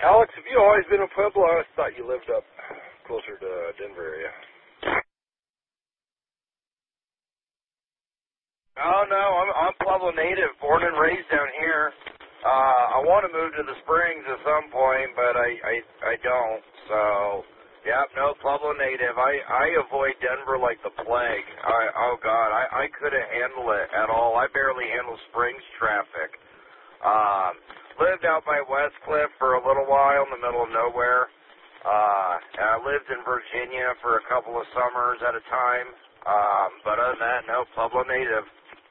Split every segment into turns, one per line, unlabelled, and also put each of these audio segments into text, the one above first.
Alex, have you always been in Pueblo? I thought you lived up closer to Denver area.
Oh no, I'm Pueblo native, born and raised down here. I want to move to the Springs at some point, but I don't. So, yeah, no, Pueblo native. I avoid Denver like the plague. Oh God, I couldn't handle it at all. I barely handle Springs traffic. Lived out by Westcliff for a little while in the middle of nowhere. And I lived in Virginia for a couple of summers at a time. But other than that, no, Pueblo native.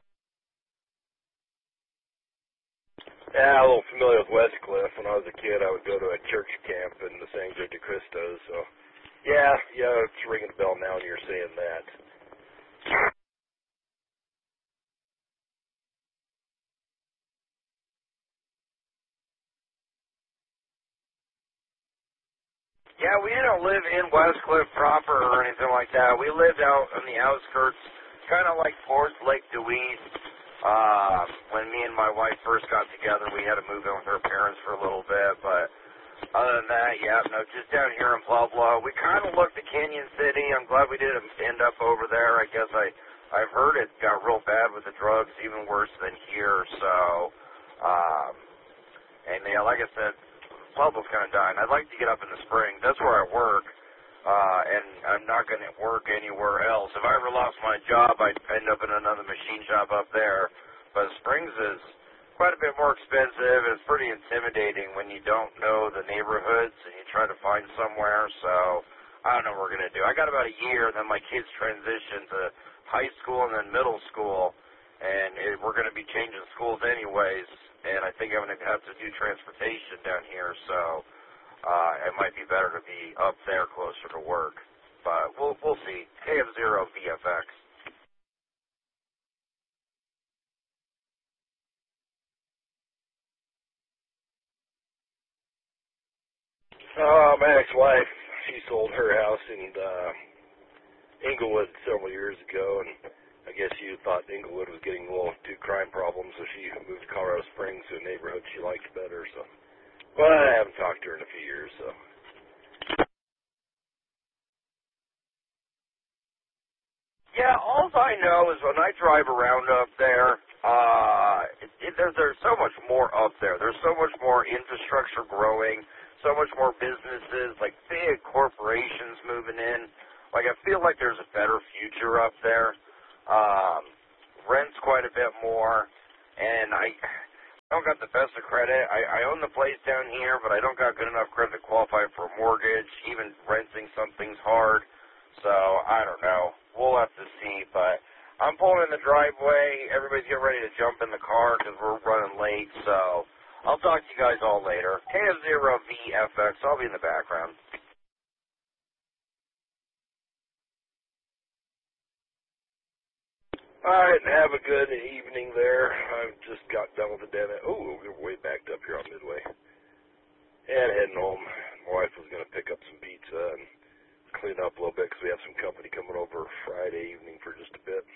Yeah, a little familiar with Westcliff. When I was a kid, I would go to a church camp in the San Jose de Cristo. So, yeah, it's ringing a bell now when you're saying that.
Yeah, we didn't live in Westcliff proper or anything like that. We lived out on the outskirts, kind of like towards Lake Deweese. When me and my wife first got together, we had to move in with her parents for a little bit, but other than that, yeah, no, just down here in Pueblo. We kind of looked at Canyon City. I'm glad we didn't end up over there. I guess I've heard it got real bad with the drugs, even worse than here, so, and yeah, like I said, Pueblo's kind of dying. I'd like to get up in the spring. That's where I work, and I'm not going to work anywhere else. If I ever lost my job, I'd end up in another machine shop up there. But Springs is quite a bit more expensive, and it's pretty intimidating when you don't know the neighborhoods and you try to find somewhere. So I don't know what we're going to do. I got about a year, then my kids transition to high school and then middle school, and we're going to be changing schools anyways. And I think I'm going to have to do transportation down here, so it might be better to be up there closer to work. But we'll see. KF0 VFX.
My ex-wife, she sold her house in Inglewood several years ago, and I guess you thought Inglewood was getting a little too crime problem, so she moved to Colorado Springs to a neighborhood she liked better. So, well, I haven't talked to her in a few years, so.
Yeah, all I know is when I drive around up there, there's so much more up there. There's so much more infrastructure growing, so much more businesses, like big corporations moving in. Like, I feel like there's a better future up there. Rent's quite a bit more, and I don't got the best of credit. I own the place down here, but I don't got good enough credit to qualify for a mortgage. Even renting something's hard. So, I don't know. We'll have to see, but I'm pulling in the driveway. Everybody's getting ready to jump in the car because we're running late, so I'll talk to you guys all later. KF0VFX, I'll be in the background.
All right, and have a good evening there. I just got done with the dentist. Oh, we're way backed up here on Midway. And heading home. My wife was going to pick up some pizza and clean up a little bit because we have some company coming over Friday evening for just a bit.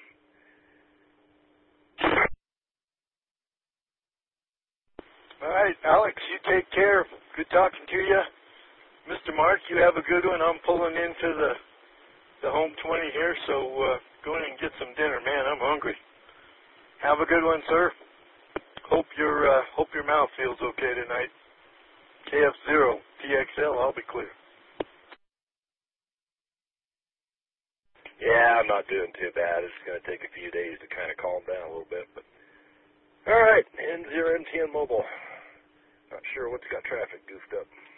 All right, Alex, you take care. Good talking to you. Mr. Mark, you have a good one. I'm pulling into the home 20 here, so go in and get some dinner. Man, I'm hungry. Have a good one, sir. Hope your mouth feels okay tonight. KF0, TXL, I'll be clear.
Yeah, I'm not doing too bad. It's going to take a few days to kind of calm down a little bit. But all right, N0MTN Mobile. Not sure what's got traffic goofed up.